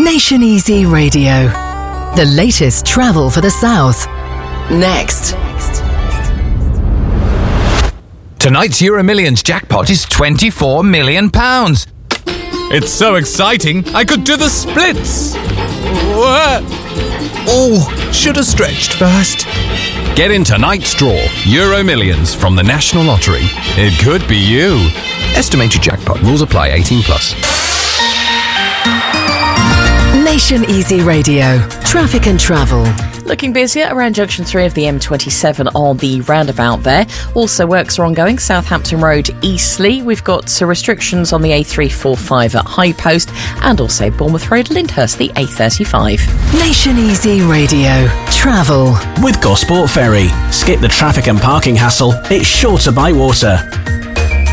Nation Easy Radio. The latest travel for the South. Next. Tonight's Euro Millions jackpot is £24 million. It's so exciting, I could do the splits. Oh, should have stretched first. Get in tonight's draw, Euro Millions from the National Lottery. It could be you. Estimated jackpot. Rules apply. 18 plus. Nation Easy Radio. Traffic and travel. Looking busier around Junction 3 of the M27 on the roundabout there. Also works are ongoing, Southampton Road, Eastleigh. We've got restrictions on the A345 at High Post and also Bournemouth Road, Lyndhurst, the A35. Nation Easy Radio. Travel. With Gosport Ferry. Skip the traffic and parking hassle. It's shorter by water.